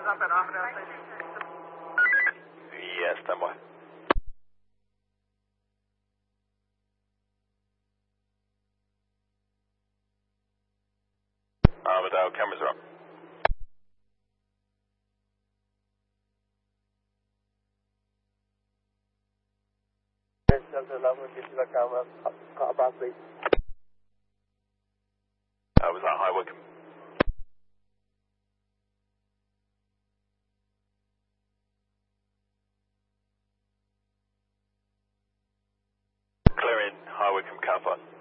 Yes, stand by. Armadale, cameras are up. Delta 11, get you back down, about please. Was that High Wycombe? Clear in, High Wycombe, car 5.